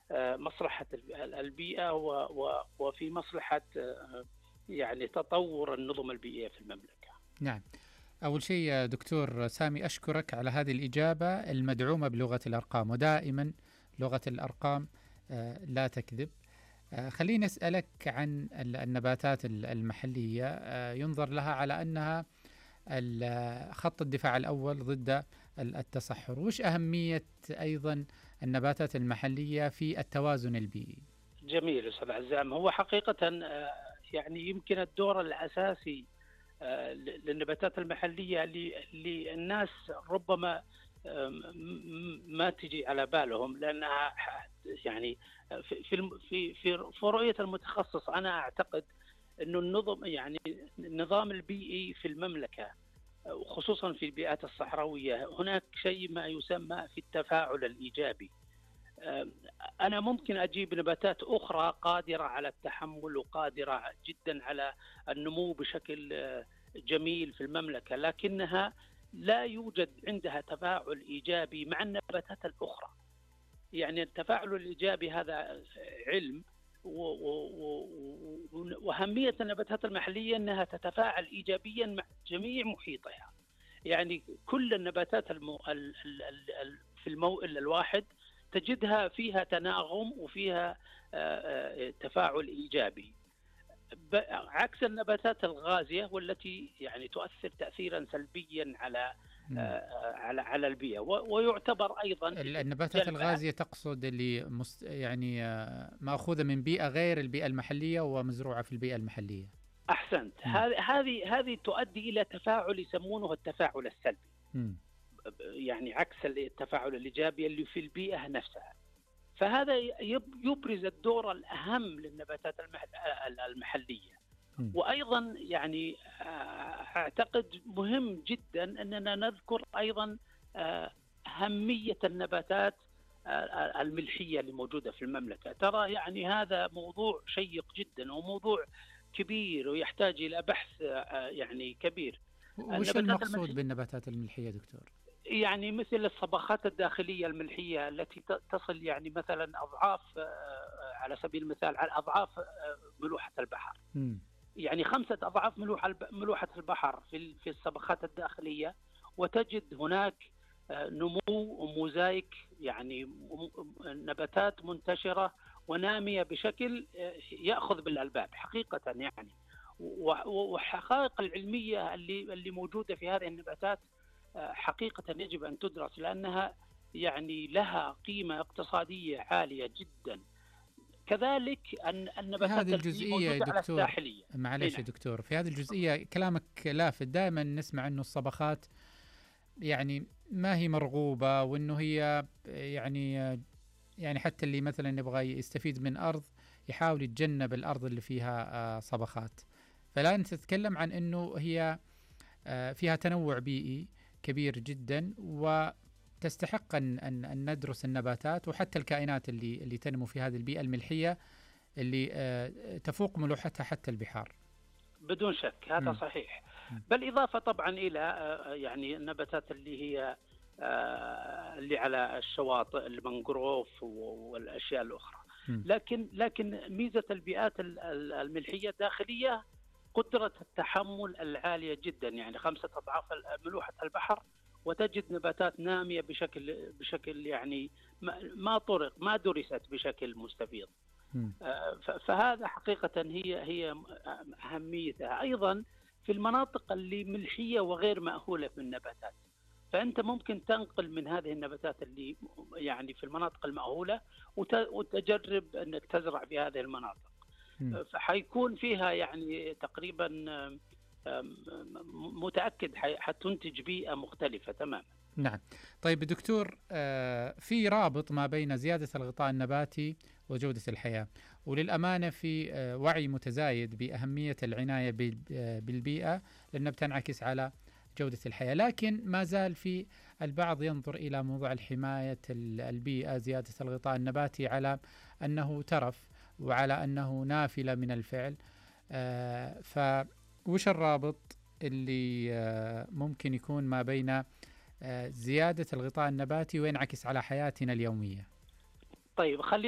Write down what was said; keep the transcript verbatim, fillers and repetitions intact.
مصلحة البيئة وفي مصلحة يعني تطور النظم البيئية في المملكة. نعم. أول شيء دكتور سامي أشكرك على هذه الإجابة المدعومة بلغة الأرقام، ودائما لغة الأرقام لا تكذب. خليني أسألك عن النباتات المحلية، ينظر لها على أنها خط الدفاع الأول ضد التصحر. وش أهمية أيضا النباتات المحلية في التوازن البيئي؟ جميل أستاذ عزام. هو حقيقة يعني يمكن الدور الأساسي للنباتات المحلية اللي الناس ربما ما تجي على بالهم، لأنها يعني في في في رؤية المتخصص أنا أعتقد إنه النظم يعني النظام البيئي في المملكة وخصوصا في البيئات الصحراوية هناك شيء ما يسمى في التفاعل الإيجابي. أنا ممكن أجيب نباتات أخرى قادرة على التحمل وقادرة جدا على النمو بشكل جميل في المملكة، لكنها لا يوجد عندها تفاعل إيجابي مع النباتات الأخرى. يعني التفاعل الإيجابي هذا علم، وأهمية النباتات المحلية أنها تتفاعل إيجابيا مع جميع محيطها. يعني كل النباتات المو... في الموئل الواحد تجدها فيها تناغم وفيها تفاعل إيجابي، عكس النباتات الغازية والتي يعني تؤثر تأثيرا سلبيا على على على البيئة. ويعتبر أيضا النباتات الغازية تقصد اللي مست يعني مأخوذة من بيئة غير البيئة المحلية ومزروعة في البيئة المحلية. أحسنت. هذه هذه تؤدي إلى تفاعل يسمونه التفاعل السلبي، م. يعني عكس التفاعل الإيجابي اللي في البيئة نفسها. فهذا يبرز الدور الأهم للنباتات المحلية. م. وأيضا يعني أعتقد مهم جدا أننا نذكر أيضا أهمية النباتات الملحية اللي موجودة في المملكة. ترى يعني هذا موضوع شيق جدا وموضوع كبير ويحتاج إلى بحث يعني كبير. وش المقصود بالنباتات الملحية دكتور؟ يعني مثل الصبغات الداخلية الملحية التي تصل يعني مثلا أضعاف، على سبيل المثال على أضعاف ملوحة البحر. م. يعني خمسة أضعاف ملوحة ملوحة البحر في في الصبغات الداخلية، وتجد هناك نمو وموزايك، يعني نباتات منتشرة ونامية بشكل يأخذ بالألباب حقيقة. يعني والحقائق العلمية اللي اللي موجودة في هذه النباتات حقيقة يجب أن تدرس، لأنها يعني لها قيمة اقتصادية عالية جدا. كذلك أن النباتات هذه الجزئية يا دكتور، معلش يا دكتور، في هذه الجزئية كلامك لافت. دائما نسمع أنه الصبغات يعني ما هي مرغوبة، وأنه هي يعني يعني حتى اللي مثلا يبغى يستفيد من أرض يحاول يتجنب الأرض اللي فيها صبغات. فالآن تتكلم عن أنه هي فيها تنوع بيئي كبير جدا، وتستحق أن, أن, أن ندرس النباتات وحتى الكائنات اللي, اللي تنمو في هذه البيئة الملحية اللي تفوق ملوحتها حتى البحار. بدون شك هذا م. صحيح. بالإضافة طبعا إلى يعني النباتات اللي هي اللي على الشواطئ، المنغروف والأشياء الأخرى. م. لكن لكن ميزة البيئات الملحية الداخلية قدرة التحمل العالية جدا، يعني خمسة أضعاف ملوحة البحر، وتجد نباتات نامية بشكل بشكل يعني ما طرق ما درست بشكل مستفيض. فهذا حقيقة هي هي أهميتها. أيضا في المناطق اللي ملحية وغير مأهولة بالنباتات، فأنت ممكن تنقل من هذه النباتات اللي يعني في المناطق المأهولة وتجرب أنك تزرع في هذه المناطق، فحيكون فيها يعني تقريبا متأكد حتنتج بيئة مختلفة تماما. نعم. طيب دكتور، في رابط ما بين زيادة الغطاء النباتي وجودة الحياة، وللأمانة في وعي متزايد بأهمية العناية بالبيئة لأنها بتنعكس على جودة الحياة، لكن ما زال في البعض ينظر إلى موضوع الحماية البيئة، زيادة الغطاء النباتي، على أنه ترف وعلى أنه نافلة من الفعل. آه فوش الرابط اللي آه ممكن يكون ما بين آه زيادة الغطاء النباتي وينعكس على حياتنا اليومية؟ طيب خلي